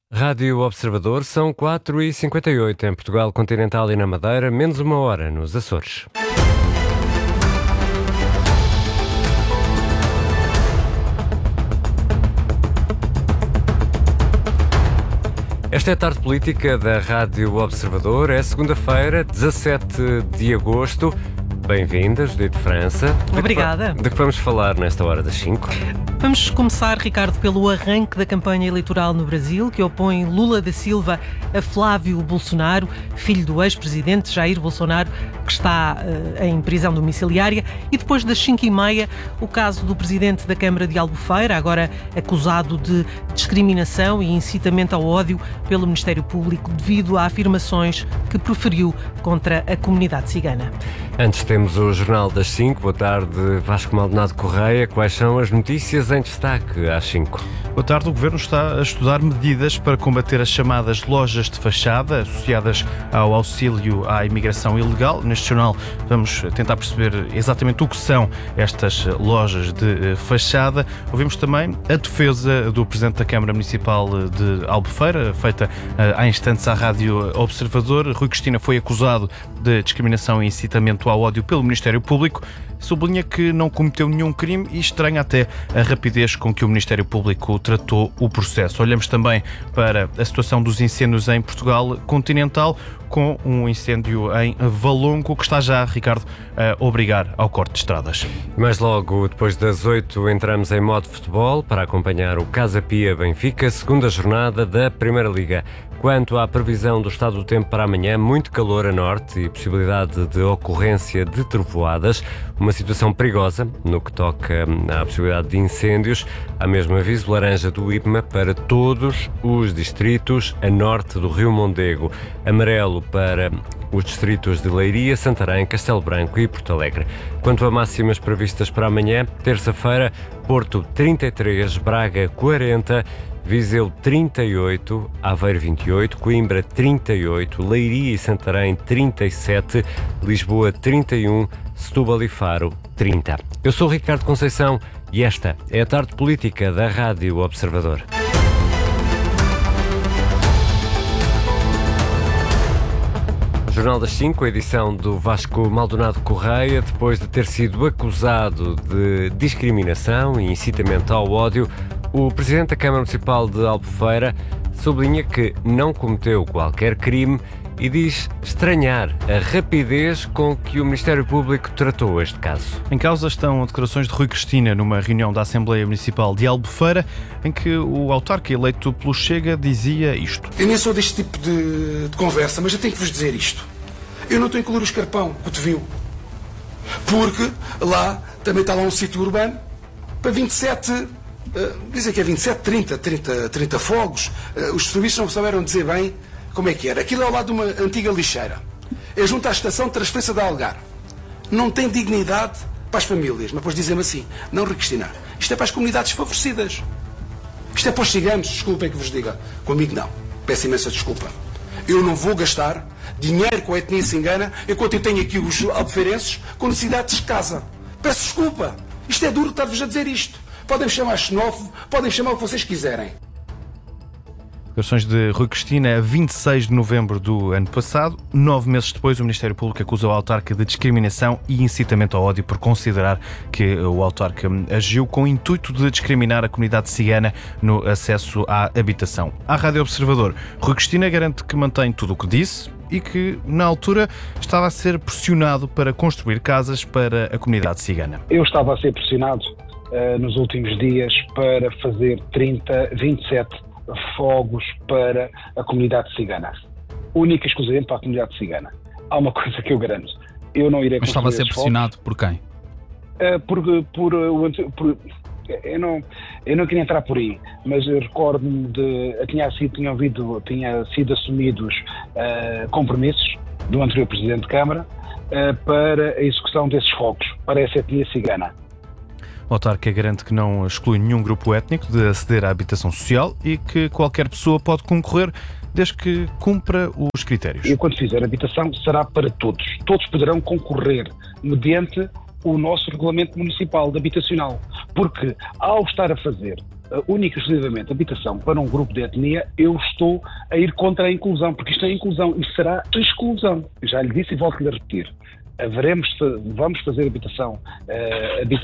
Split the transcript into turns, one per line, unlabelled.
Rádio Observador, são 4h58 em Portugal Continental e na Madeira, menos 1 hora nos Açores. Esta é a tarde política da Rádio Observador. É segunda-feira, 17 de agosto. Bem-vinda, Judite França.
Obrigada.
De que vamos falar nesta hora das 5?
Vamos começar, Ricardo, pelo arranque da campanha eleitoral no Brasil, que opõe Lula da Silva a Flávio Bolsonaro, filho do ex-presidente Jair Bolsonaro, que está em prisão domiciliária. E depois das 5h30, o caso do presidente da Câmara de Albufeira, agora acusado de discriminação e incitamento ao ódio pelo Ministério Público devido a afirmações que proferiu contra a comunidade cigana.
Antes temos o Jornal das 5. Boa tarde, Vasco Maldonado Correia. Quais são as notícias em destaque às 5?
Boa tarde. O Governo está a estudar medidas para combater as chamadas lojas de fachada, associadas ao auxílio à imigração ilegal. Neste jornal vamos tentar perceber exatamente o que são estas lojas de fachada. Ouvimos também a defesa do Presidente da Câmara Municipal de Albufeira, feita há instantes à Rádio Observador. Rui Cristina foi acusado de discriminação e incitamento ao ódio pelo Ministério Público. Sublinha que não cometeu nenhum crime e estranha até a rapidez com que o Ministério Público tratou o processo. Olhamos também para a situação dos incêndios em Portugal continental, com um incêndio em Valongo, que está já, Ricardo, a obrigar ao corte de estradas.
Mas logo depois das 8 entramos em modo futebol para acompanhar o Casa Pia Benfica, segunda jornada da Primeira Liga. Quanto à previsão do estado do tempo para amanhã, muito calor a norte e possibilidade de ocorrência de trovoadas, uma situação perigosa no que toca à possibilidade de incêndios. Há mesmo aviso laranja do IPMA para todos os distritos a norte do Rio Mondego, amarelo para os distritos de Leiria, Santarém, Castelo Branco e Porto Alegre. Quanto a máximas previstas para amanhã, terça-feira, Porto 33, Braga 40, Viseu 38, Aveiro 28, Coimbra 38, Leiria e Santarém 37, Lisboa 31, Setúbal e Faro 30. Eu sou Ricardo Conceição e esta é a tarde política da Rádio Observador. Jornal das 5, edição do Vasco Maldonado Correia. Depois de ter sido acusado de discriminação e incitamento ao ódio, o Presidente da Câmara Municipal de Albufeira sublinha que não cometeu qualquer crime e diz estranhar a rapidez com que o Ministério Público tratou este caso.
Em causa estão declarações de Rui Cristina numa reunião da Assembleia Municipal de Albufeira, em que o autarca eleito pelo Chega dizia isto.
Eu nem sou deste tipo de conversa, mas eu tenho que vos dizer isto. Eu não estou a incluir o Escarpão, o Tevil, porque lá também está lá um sítio urbano para 27... dizem que é 27, 30 fogos. Os serviços não souberam dizer bem como é que era. Aquilo é ao lado de uma antiga lixeira. É junto à estação de transferência da Algarve. Não tem dignidade para as famílias. Mas depois dizem-me assim, não, Rui Cristina, isto é para as comunidades favorecidas. Isto é para os ciganos, desculpem que vos diga. Comigo não. Peço imensa desculpa. Eu não vou gastar dinheiro com a etnia cigana enquanto eu tenho aqui os albufeirenses com necessidades de casa. Peço desculpa. Isto é duro estar-vos a dizer isto. Podem-me chamar xenófobo, podem chamar o que vocês quiserem.
Declarações de Rui Cristina a 26 de novembro do ano passado. 9 meses depois, o Ministério Público acusou o autarca de discriminação e incitamento ao ódio por considerar que o autarca agiu com o intuito de discriminar a comunidade cigana no acesso à habitação. À Rádio Observador, Rui Cristina garante que mantém tudo o que disse e que, na altura, estava a ser pressionado para construir casas para a comunidade cigana.
Eu estava a ser pressionado nos últimos dias para fazer 27 fogos para a comunidade cigana. Única e exclusivamente para a comunidade cigana. Há uma coisa que eu garanto. Eu não irei construir.
Mas estava a ser pressionado por quem?
Eu não queria entrar por aí, mas eu recordo-me de... Tinha sido assumidos compromissos do anterior Presidente de Câmara para a execução desses fogos, para essa etnia cigana.
O autarca garante que não exclui nenhum grupo étnico de aceder à habitação social e que qualquer pessoa pode concorrer desde que cumpra os critérios.
E quando fizer habitação será para todos. Todos poderão concorrer mediante o nosso regulamento municipal de habitacional. Porque ao estar a fazer única e exclusivamente habitação para um grupo de etnia, eu estou a ir contra a inclusão, porque isto é inclusão, isto será exclusão. Eu já lhe disse e volto-lhe a repetir. Vamos fazer habitação